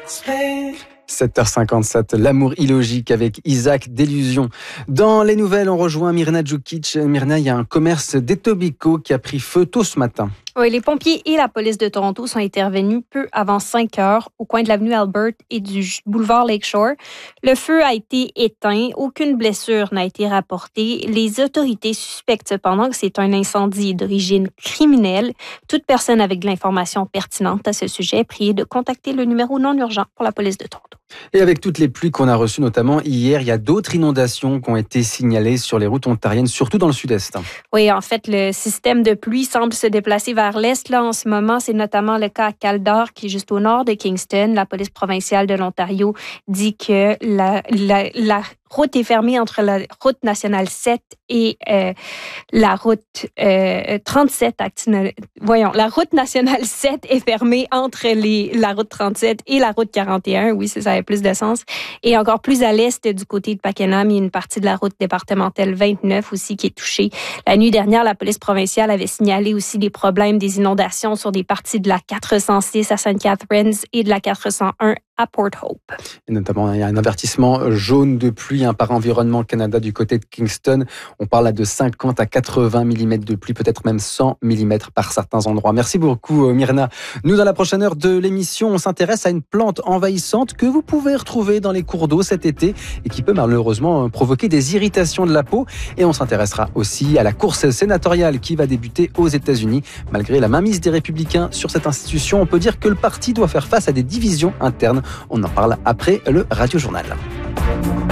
7h57, l'amour illogique avec Isaac Delusion. Dans les nouvelles, on rejoint Myrna Djukic. Myrna, il y a un commerce d'Etobicoke qui a pris feu tôt ce matin. Oui, les pompiers et la police de Toronto sont intervenus peu avant 5 heures au coin de l'avenue Albert et du boulevard Lakeshore. Le feu a été éteint. Aucune blessure n'a été rapportée. Les autorités suspectent cependant que c'est un incendie d'origine criminelle. Toute personne avec de l'information pertinente à ce sujet est priée de contacter le numéro non urgent pour la police de Toronto. Et avec toutes les pluies qu'on a reçues, notamment hier, il y a d'autres inondations qui ont été signalées sur les routes ontariennes, surtout dans le sud-est. Oui, en fait, le système de pluie semble se déplacer vers l'est. Là, en ce moment, c'est notamment le cas à Caldor, qui est juste au nord de Kingston. La police provinciale de l'Ontario dit que la route est fermée entre la route nationale 7 et la route 37. La route nationale 7 est fermée entre la route 37 et la route 41. Oui, ça avait plus de sens. Et encore plus à l'est, du côté de Pakenham, il y a une partie de la route départementale 29 aussi qui est touchée. La nuit dernière, la police provinciale avait signalé aussi des problèmes des inondations sur des parties de la 406 à St. Catharines et de la 401 à Port Hope. Et notamment, il y a un avertissement jaune de pluie par Environnement Canada du côté de Kingston. On parle là de 50 à 80 mm de pluie, peut-être même 100 mm par certains endroits. Merci beaucoup Myrna. Nous, dans la prochaine heure de l'émission, on s'intéresse à une plante envahissante que vous pouvez retrouver dans les cours d'eau cet été et qui peut malheureusement provoquer des irritations de la peau. Et on s'intéressera aussi à la course sénatoriale qui va débuter aux États-Unis. Malgré la mainmise des Républicains sur cette institution, on peut dire que le parti doit faire face à des divisions internes. On en parle après le Radio Journal.